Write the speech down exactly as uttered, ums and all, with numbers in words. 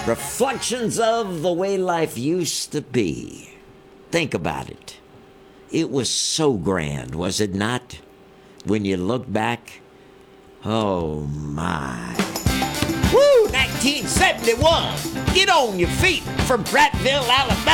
Reflections of the way life used to be. Think about it. It was so grand, was it not? When you look back, oh my. Woo, nineteen seventy-one. Get on your feet from Prattville, Alabama.